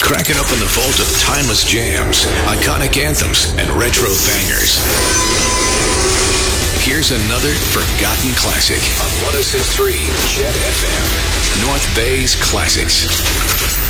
cracking open the vault of timeless jams, iconic anthems, and retro bangers. Here's another forgotten classic on 106.3 Jet FM, North Bay's Classics.